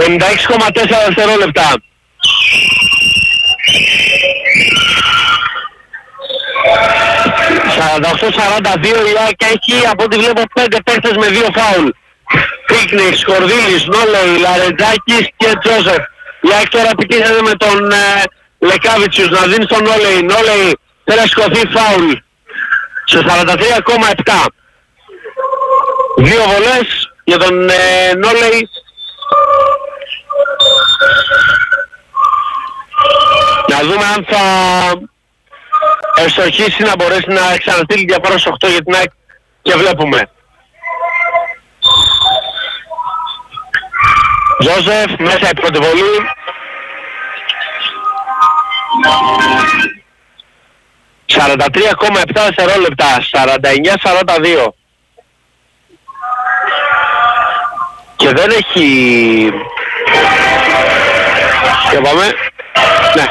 56,4 δευτερόλεπτα. ...48-42 η ΑΕΚ έχει από ό,τι βλέπω 5 παίκτες με 2 φάουλ. Πίκνης, Σκορδίλης, Νόλεϊ, Λαρετζάκης και Τζόσεφ. Η ΑΕΚ τώρα επιτίθεται με τον Λεκάβιτσιους να δίνει στον Νόλεϊ. Νόλεϊ θέλει να σηκωθεί φάουλ. Σε 43,7. 2 βολές για τον Νόλεϊ. Να δούμε αν θα ευστοχίσει να μπορέσει να ξαναστείλει διαφορά στους 8 για την ΑΕΚ και βλέπουμε. Ζώσεφ μέσα η πρώτη βολή. ...43,7 δευτερόλεπτα, 49-42. Και δεν έχει... Και πάμε. Ναι.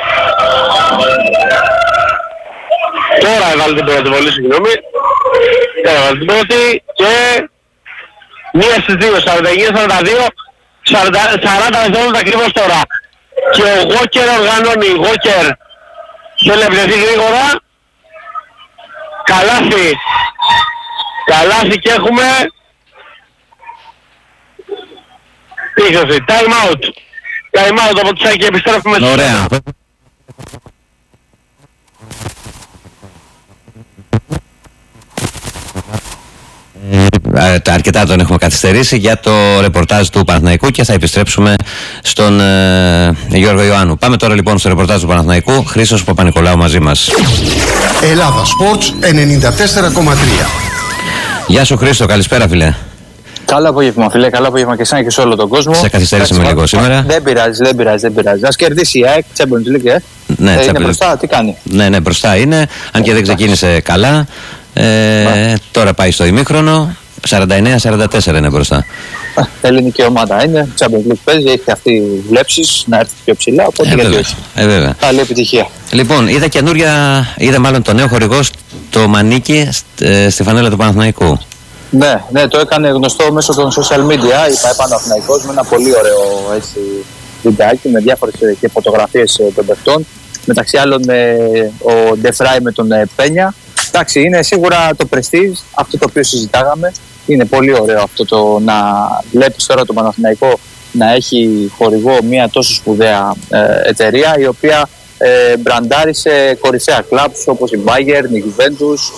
Τώρα έβαλε την πρώτη βολή, συγγνώμη. Τώρα έβαλε την πρώτη και... μία στις 2, 49-42. 40 δευτερόλεπτα ακριβώς τώρα. Και ο Γόκερ οργανώνει. Γόκερ θέλει να επιτεθεί γρήγορα. Καλάθι. Καλάθι και έχουμε... Πίθωση. Time out. Time out από τους και επιστρέφουμε. Ωραία. Αρκετά τον έχουμε καθυστερήσει για το ρεπορτάζ του Παναθηναϊκού και θα επιστρέψουμε στον Γιώργο Ιωάννου. Πάμε τώρα λοιπόν στο ρεπορτάζ του Παναθηναϊκού. Χρήστος Παπα-Νικολάου μαζί μας. Ελλάδα Sports 94,3. Γεια σου Χρήστο, καλησπέρα φίλε. Καλό απόγευμα φίλε, καλό απόγευμα και εσένα και σε όλο τον κόσμο. Σε καθυστερήσαμε λίγο σήμερα. Δεν πειράζει. Ας κερδίσει η ΑΕΚ, Champions League, Ναι, είναι μπροστά, τι κάνει. Ναι, μπροστά είναι, αν και δεν ξεκίνησε καλά. Τώρα πάει στο ημίχρονο. 49-44 είναι μπροστά. Ελληνική ομάδα είναι, Champions League παίζει, έχει αυτή βλέψεις να έρθει πιο ψηλά, οπότε γιατί όχι. Βέβαια. Καλή επιτυχία. Λοιπόν, είδα μάλλον το νέο χορηγό, το Μανίκι, στη φανέλα του Παναθηναϊκού. Ναι, το έκανε γνωστό μέσω των social media, είπα Παναθηναϊκός, με ένα πολύ ωραίο βιντεάκι με διάφορες και φωτογραφίες των παιχτών. Μεταξύ άλλων ο Ντεφράι με τον Πένια. Εντάξει, είναι σίγουρα το prestige, αυτό το οποίο συζητάγαμε. Είναι πολύ ωραίο αυτό το να βλέπεις τώρα το Παναθηναϊκό να έχει χορηγό μια τόσο σπουδαία εταιρεία, η οποία μπραντάρει σε κορυφαία κλαμπς όπως η Bayern, η Juventus.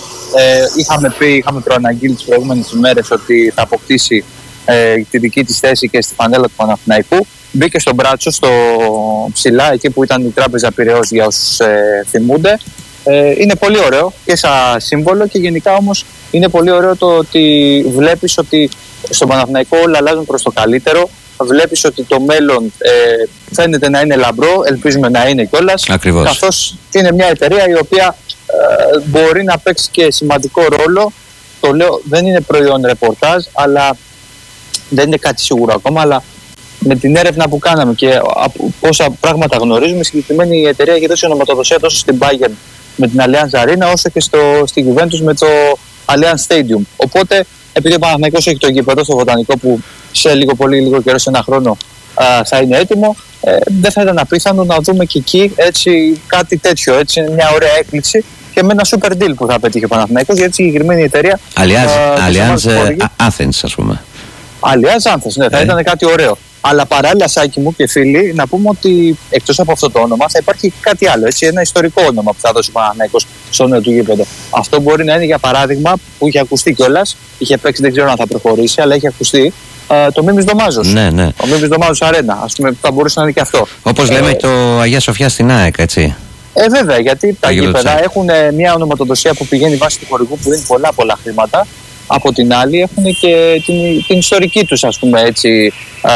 Είχαμε προαναγγείλει τις προηγούμενες ημέρες ότι θα αποκτήσει τη δική της θέση και στη φανέλα του Παναθηναϊκού. Μπήκε στον μπράτσο, στο ψηλά, εκεί που ήταν η Τράπεζα Πειραιώς για όσους θυμούνται. Είναι πολύ ωραίο και σαν σύμβολο και γενικά όμως είναι πολύ ωραίο το ότι βλέπεις ότι στον Παναθηναϊκό όλα αλλάζουν προς το καλύτερο. Βλέπεις ότι το μέλλον φαίνεται να είναι λαμπρό, ελπίζουμε να είναι κιόλας. Ακριβώς. Καθώς είναι μια εταιρεία η οποία μπορεί να παίξει και σημαντικό ρόλο. Το λέω, δεν είναι προϊόν ρεπορτάζ, αλλά δεν είναι κάτι σίγουρο ακόμα, αλλά με την έρευνα που κάναμε και πόσα πράγματα γνωρίζουμε, συγκεκριμένη η εταιρεία έχει δώσει ονοματοδοσία τόσο στην Bayern με την Allianz Arena, όσο και στη Juventus με το Allianz Stadium. Οπότε, επειδή ο Παναθηναϊκός έχει το γήπεδο στο Βοτανικό που σε λίγο καιρό, σε ένα χρόνο θα είναι έτοιμο, δεν θα ήταν απίθανο να δούμε και εκεί έτσι, κάτι τέτοιο, μια ωραία έκπληξη και με ένα super deal που θα πετύχει ο Παναθηναϊκός, γιατί η συγκεκριμένη εταιρεία Allianz Athens, ας πούμε. Allianz Athens, ναι, θα ήταν κάτι ωραίο. Αλλά παράλληλα, Σάκη μου και φίλοι, να πούμε ότι εκτός από αυτό το όνομα θα υπάρχει κάτι άλλο. Έτσι, ένα ιστορικό όνομα που θα δώσει ο Παναθηναϊκός στο νέο του γήπεδο. Αυτό μπορεί να είναι για παράδειγμα που είχε ακουστεί κιόλας. Είχε παίξει, δεν ξέρω αν θα προχωρήσει, αλλά είχε ακουστεί το Μίμης Δωμάζος. Ναι. Το Μίμης Δωμάζος Αρένα. Ας πούμε, θα μπορούσε να είναι και αυτό. Όπως λέμε το Αγία Σοφιά στην ΑΕΚ, έτσι. Βέβαια, γιατί τα γήπεδα έχουν μια ονοματοδοσία που πηγαίνει βάσει του χορηγού που δίνει πολλά χρήματα. Από την άλλη έχουν και την ιστορική τους, ας πούμε, έτσι,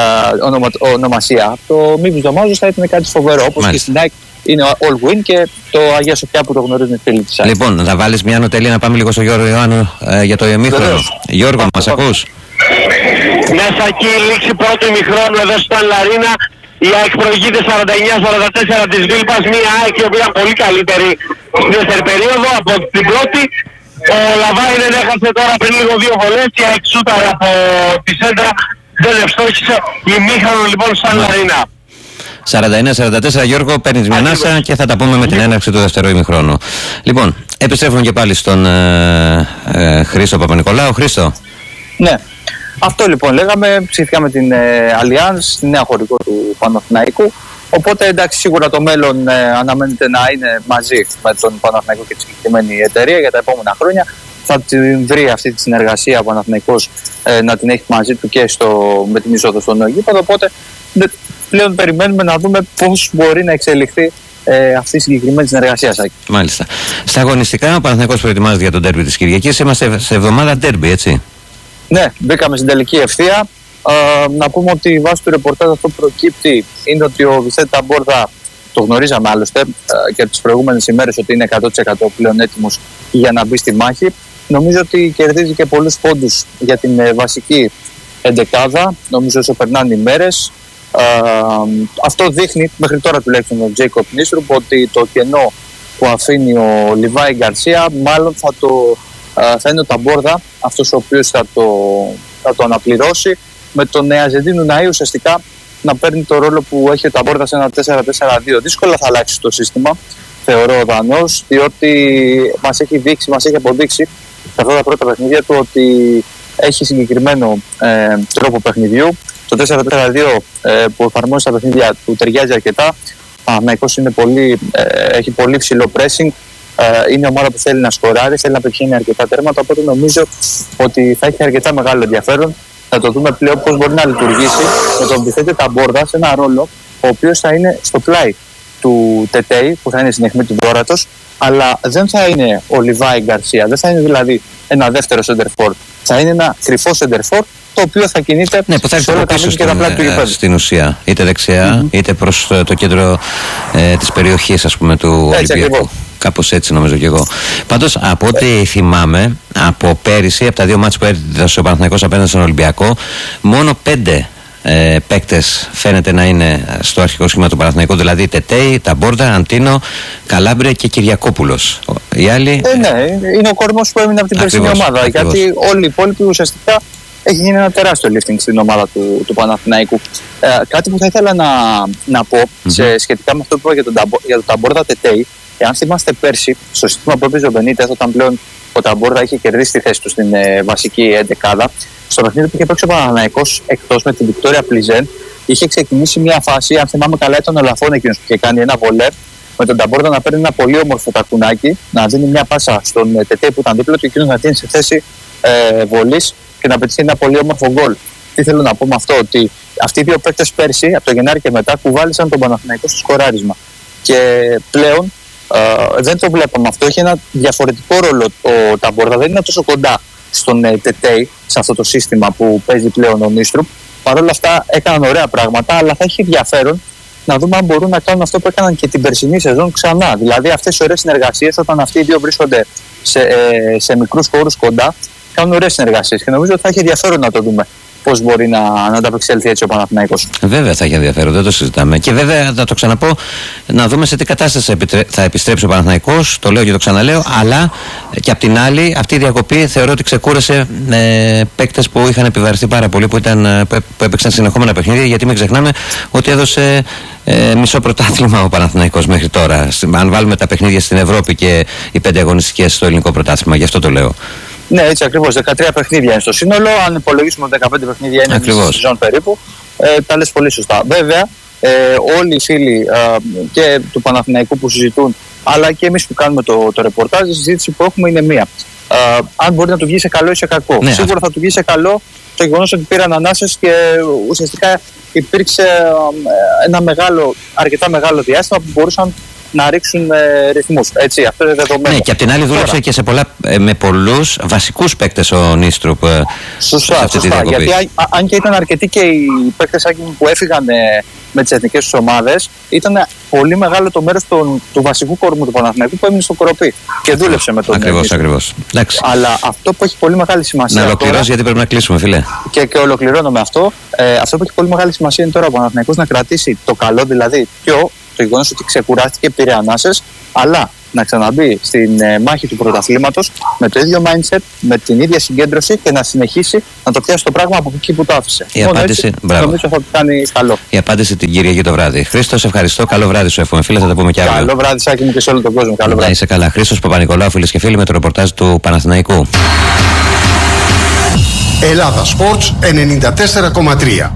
ονομασία. Το Μίμης Δωμάζος θα ήταν κάτι φοβερό, όπως και στην ΑΕΚ είναι All Win και το Αγία Σοφιά που το γνωρίζουν οι φίλοι της ΑΕΚ. Λοιπόν, θα βάλεις μια ανωτελεία να πάμε λίγο στο Γιώργο Ιωάννου για το ημίχρονο. Γιώργο, μας ακούς? Μέσα εκεί η λήξη πρώτου ημιχρόνου εδώ στο Λαρίνα. Η ΑΕΚ προηγείται 49-44 της Βίλπας, μια ΑΕΚ η οποία ήταν πολύ καλύτερη στην δεύτερη περίοδο από την πρώτη. Ο Λαβάινεν έχασε τώρα πριν λίγο 2 βολές, η ΑΕΚ σούταρε από τη σέντρα δεν ευστόχησε. Ημίχρονο λοιπόν σαν Αρίνα. 49-44, Γιώργο, παίρνεις μια ανάσα και θα τα πούμε με την έναρξη του δεύτερου ημιχρόνου. Λοιπόν, επιστρέφουμε και πάλι στον Χρήστο Παπα-Νικολάου. Χρήστο. Ναι, αυτό λοιπόν λέγαμε. Ψήφιαμε την Allianz, τη νέα χωρικό του Παναθηναϊκού. Οπότε εντάξει, σίγουρα το μέλλον αναμένεται να είναι μαζί με τον Παναθηναϊκό και τη συγκεκριμένη εταιρεία για τα επόμενα χρόνια. Θα την βρει αυτή τη συνεργασία ο Παναθηναϊκός να την έχει μαζί του και με την είσοδο στο νέο γήπεδο. Οπότε πλέον περιμένουμε να δούμε πώς μπορεί να εξελιχθεί αυτή η συγκεκριμένη συνεργασία. Μάλιστα. Στα αγωνιστικά, ο Παναθηναϊκός προετοιμάζεται για τον ντέρμπι της Κυριακής. Είμαστε σε εβδομάδα ντέρμπι, έτσι. Ναι, μπήκαμε στην τελική ευθεία. Να πούμε ότι η βάση του ρεπορτάζ αυτό προκύπτει είναι ότι ο Βιτσέντε Ταμπόρδα, το γνωρίζαμε άλλωστε και τις προηγούμενες ημέρες, ότι είναι 100% πλέον έτοιμος για να μπει στη μάχη. Νομίζω ότι κερδίζει και πολλούς πόντους για την βασική εντεκάδα, νομίζω όσο περνάνε οι μέρες. Αυτό δείχνει μέχρι τώρα τουλάχιστον ο Τζέικοπ Νίστρουπ ότι το κενό που αφήνει ο Λιβάη Γκαρσία μάλλον θα είναι ο Ταμπόρδα αυτός ο οποίος θα το αναπληρώσει, με τον Νεαζεντίνου Ναΐ ουσιαστικά να παίρνει το ρόλο που έχει ο Ταμπόρδα σε ένα 4-4-2. Δύσκολα θα αλλάξει το σύστημα, θεωρώ ο Δανός, διότι μας έχει αποδείξει σε αυτά τα πρώτα παιχνίδια του ότι έχει συγκεκριμένο τρόπο παιχνιδιού. Το 4-4-2 που εφαρμόζει στα παιχνίδια του ταιριάζει αρκετά. Ο Παναθηναϊκός έχει πολύ ψηλό pressing. Είναι ομάδα που θέλει να σκοράρει, θέλει να πετυχαίνει αρκετά τέρματα. Οπότε νομίζω ότι θα έχει αρκετά μεγάλο ενδιαφέρον. Θα το δούμε πλέον πώς μπορεί να λειτουργήσει με τον Βιτσέντε Ταμπόρδα σε ένα ρόλο ο οποίος θα είναι στο πλάι του Τετέι, που θα είναι στην αιχμή του δόρατος, αλλά δεν θα είναι ο Λιβάη Γκαρσία. Δεν θα είναι δηλαδή ένα δεύτερο σεντερφόρ. Θα είναι ένα κρυφό σεντερφόρ, το οποίο θα κινείται σε όλα τα μήκη και τα πλάτη του γηπέδου. Στην ουσία, είτε δεξιά, είτε προς το κέντρο της περιοχής, ας πούμε, του Ολυμπιακού. Κάπως έτσι νομίζω κι εγώ. Πάντως, από ό,τι θυμάμαι, από πέρυσι, από τα δύο μάτς που έδωσε ο Παναθηναϊκός απέναντι στον Ολυμπιακό, μόνο 5 παίκτες φαίνεται να είναι στο αρχικό σχήμα του Παναθηναϊκού, δηλαδή Τετέι, Ταμπόρδα, Αντίνο, Καλάμπρια και Κυριακόπουλος. Οι άλλοι. Ναι, είναι ο κορμός που έμεινε από την περσινή ομάδα. Γιατί όλοι οι υπόλοιποι ουσιαστικά έχει γίνει ένα τεράστιο lifting στην ομάδα του Παναθηναϊκού. Κάτι που θα ήθελα να πω σχετικά με αυτό που είπα για τον Ταμπόρδα Τετέι. Εάν θυμάστε πέρσι, στο σύστημα που έπαιζε ο Μπενίτες, όταν πλέον ο Ταμπόρδα είχε κερδίσει τη θέση του στην βασική εντεκάδα, στο παιχνίδι που είχε παίξει ο Παναθηναϊκός εκτός με την Βικτόρια Πλιζέν, είχε ξεκινήσει μια φάση, αν θυμάμαι καλά, ήταν ο Λαφών εκείνος που είχε κάνει ένα βολέ, με τον Ταμπόρδα να παίρνει ένα πολύ όμορφο τακουνάκι, να δίνει μια πάσα στον Τετέι που ήταν δίπλα του, εκείνος να δίνει σε θέση βολής και να πετύχει ένα πολύ όμορφο γκολ. Τι θέλω να πω με αυτό, ότι αυτοί οι δύο παίκτες πέρσι, από το Γενάρη και μετά, κουβάλισαν τον Παναθηναϊκό στο σκοράρισμα. Και πλέον δεν το βλέπαμε αυτό. Έχει ένα διαφορετικό ρόλο ο Ταμπόρδα. Δεν είναι τόσο κοντά στον Τετέι, σε αυτό το σύστημα που παίζει πλέον ο Νίστρουπ. Παρ' όλα αυτά έκαναν ωραία πράγματα, αλλά θα έχει ενδιαφέρον να δούμε αν μπορούν να κάνουν αυτό που έκαναν και την περσινή σεζόν ξανά. Δηλαδή αυτές οι ωραίες συνεργασίες, όταν αυτοί οι δύο βρίσκονται σε μικρούς χώρους κοντά, κάνουν ωραίες συνεργασίες. Και νομίζω ότι θα έχει ενδιαφέρον να το δούμε πώς μπορεί να ανταπεξέλθει έτσι ο Παναθηναϊκός. Βέβαια θα έχει ενδιαφέρον, δεν το συζητάμε. Και βέβαια θα το ξαναπώ, να δούμε σε τι κατάσταση θα επιστρέψει ο Παναθηναϊκός. Το λέω και το ξαναλέω. Αλλά και απ' την άλλη, αυτή η διακοπή θεωρώ ότι ξεκούρασε παίκτες που είχαν επιβαρυνθεί πάρα πολύ, που έπαιξαν συνεχόμενα παιχνίδια. Γιατί μην ξεχνάμε ότι έδωσε μισό πρωτάθλημα ο Παναθηναϊκός μέχρι τώρα. Αν βάλουμε τα παιχνίδια στην Ευρώπη και οι 5 αγωνιστικές στο ελληνικό πρωτάθλημα, γι' αυτό το λέω. Ναι, έτσι ακριβώς. 13 παιχνίδια είναι στο σύνολο. Αν υπολογίσουμε ότι 15 παιχνίδια είναι στη σεζόν περίπου, τα λες πολύ σωστά. Βέβαια, όλοι οι φίλοι και του Παναθηναϊκού που συζητούν, αλλά και εμείς που κάνουμε το ρεπορτάζ, η συζήτηση που έχουμε είναι μία. Αν μπορεί να του βγει σε καλό ή σε κακό. Ναι, σίγουρα θα του βγει σε καλό το γεγονός ότι πήραν ανάσες και ουσιαστικά υπήρξε ένα αρκετά μεγάλο διάστημα που μπορούσαν να ρίξουν ρυθμούς. Έτσι, αυτό είναι δεδομένο. Ναι, και απ' την άλλη δούλεψε και με πολλούς βασικούς παίκτες ο Νίστρουπ. Σωστά. Γιατί αν και ήταν αρκετοί και οι παίκτες που έφυγαν με τις εθνικές τους ομάδες, ήταν πολύ μεγάλο το μέρος του βασικού κορμού του Παναθηναϊκού που έμεινε στο Κοροπή και δούλεψε με τον Νίστρουπ. Ακριβώς. Αλλά αυτό που έχει πολύ μεγάλη σημασία. Να ολοκληρώσει, γιατί πρέπει να κλείσουμε, φίλε. Και ολοκληρώνω με αυτό. Αυτό που έχει πολύ μεγάλη σημασία είναι τώρα ο Παναθηναϊκός να κρατήσει το καλό, δηλαδή το γεγονός ότι ξεκουράστηκε, πήρε ανάσες, αλλά να ξαναμπεί στην μάχη του πρωταθλήματος με το ίδιο mindset, με την ίδια συγκέντρωση και να συνεχίσει να το πιάσει το πράγμα από εκεί που το άφησε. Η απάντηση, νομίζω θα του κάνει καλό. Η απάντηση την Κυριακή το βράδυ. Χρήστος, ευχαριστώ. Καλό βράδυ σου εύχομαι, φίλε. Θα τα πούμε κι αύριο. Καλό βράδυ, Σάκη μου, και σε όλο τον κόσμο. Καλό βράδυ. Να είσαι καλά. Χρήστος Παπα-Νικολάου, φίλες και φίλοι, με το ρεπορτάζ του Παναθηναϊκού. Ελλάδα Sports 94,3.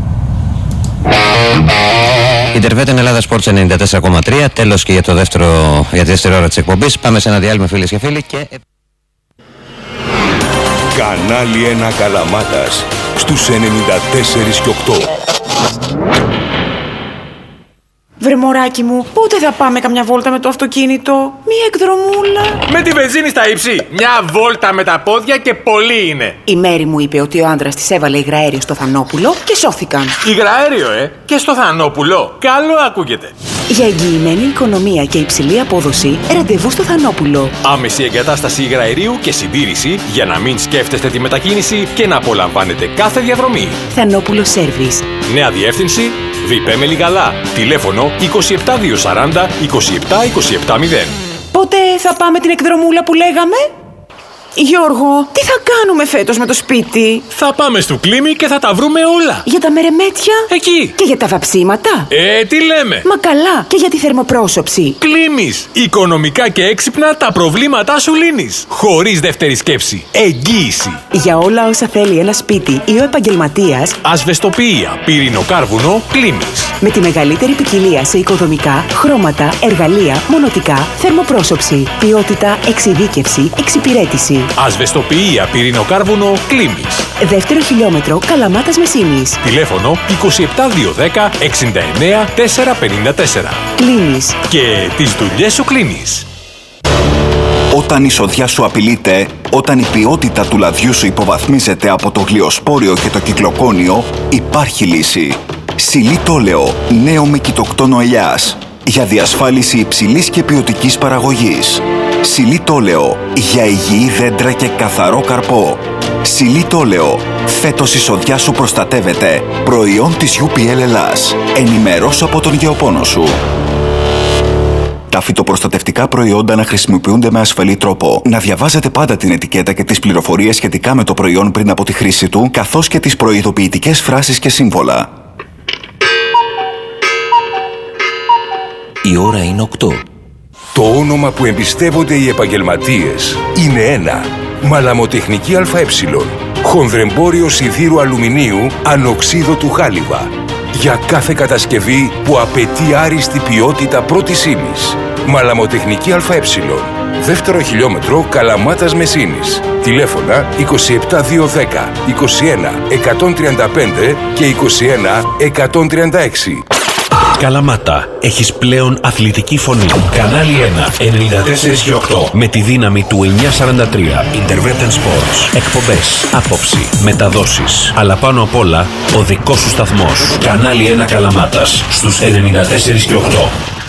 Ιντερβέτεν Ελλάδα Sports 94,3. Τέλος και για τη δεύτερη ώρα της εκπομπής. Πάμε σε ένα διάλειμμα, φίλες και φίλοι. Κανάλι 1 Καλαμάτας στους 94 και 8. Βρε μωράκι μου, πότε θα πάμε καμιά βόλτα με το αυτοκίνητο? Μία εκδρομούλα. Με τη βενζίνη στα ύψη. Μια βόλτα με τα πόδια και πολύ είναι. Η Μέρη μου είπε ότι ο άντρας της έβαλε υγραέριο στο Θανόπουλο και σώθηκαν. Υγραέριο, και στο Θανόπουλο. Καλό ακούγεται. Για εγγυημένη οικονομία και υψηλή απόδοση, ραντεβού στο Θανόπουλο. Άμεση εγκατάσταση υγραερίου και συντήρηση για να μην σκέφτεστε τη μετακίνηση και να απολαμβάνετε κάθε διαδρομή. Θανόπουλο Service. Νέα διεύθυνση Βιπέ Μελιγαλά. Τηλέφωνο 27240 27270. Πότε θα πάμε την εκδρομούλα που λέγαμε? Γιώργο, τι θα κάνουμε φέτος με το σπίτι? Θα πάμε στο Κλίμι και θα τα βρούμε όλα. Για τα μερεμέτια? Εκεί. Και για τα βαψίματα? Τι λέμε? Μα καλά, και για τη θερμοπρόσωψη. Κλίμις. Οικονομικά και έξυπνα τα προβλήματά σου λύνεις. Χωρίς δεύτερη σκέψη. Εγγύηση. Για όλα όσα θέλει ένα σπίτι ή ο επαγγελματίας, ασβεστοποιία, πυρηνοκάρβουνο, Κλίμις. Με τη μεγαλύτερη ποικιλία σε οικοδομικά, χρώματα, εργαλεία, μονοτικά, θερμοπρόσωψη, ποιότητα, εξειδίκευση, εξυπηρέτηση. Ασβεστοποιία, πυρηνοκάρβουνο, Κλίμις. Δεύτερο χιλιόμετρο, Καλαμάτας Μεσίνης. Τηλέφωνο 27210 69 454. Κλίμις. Και τις δουλειές σου κλείνεις. Όταν η σοδιά σου απειλείται, όταν η ποιότητα του λαδιού σου υποβαθμίζεται από το γλυοσπόριο και το κυκλοκόνιο, υπάρχει λύση. Σιλίτολεο, νέο με κοιτοκτόνο ελιάς. Για διασφάλιση υψηλής και ποιοτικής παραγωγής. Σιλίτολεο, για υγιή δέντρα και καθαρό καρπό. Σιλίτολεο, φέτος η σοδιά σου προστατεύεται. Προϊόν της UPL Ελλάς. Ενημερώσου από τον γεωπόνο σου. Τα φυτοπροστατευτικά προϊόντα να χρησιμοποιούνται με ασφαλή τρόπο. Να διαβάζετε πάντα την ετικέτα και τις πληροφορίες σχετικά με το προϊόν πριν από τη χρήση του, καθώς και τις προειδοποιητικές φράσεις και σύμβολα. Η ώρα είναι 8. Το όνομα που εμπιστεύονται οι επαγγελματίες είναι ένα. Μαλαμοτεχνική ΑΕ. Χονδρεμπόριο σιδήρου αλουμινίου ανοξίδωτου χάλιβα. Για κάθε κατασκευή που απαιτεί άριστη ποιότητα πρώτης ύλης. Μαλαμοτεχνική ΑΕ. Δεύτερο χιλιόμετρο Καλαμάτας Μεσίνης. Τηλέφωνα 27210 21 135 και 21 136. Καλαμάτα, έχεις πλέον αθλητική φωνή. Κανάλι 1, 94 και 8. Με τη δύναμη του 943. Intervention Sports. Εκπομπές, άποψη, μεταδόσεις. Αλλά πάνω απ' όλα, ο δικός σου σταθμός. Κανάλι 1 Καλαμάτας, στους 94 και 8.